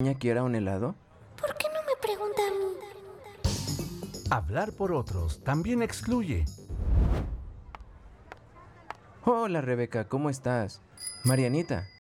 niña quiera un helado? ¿Por qué no me pregunta a mí? Hablar por otros también excluye. Hola Rebeca, ¿cómo estás? Marianita,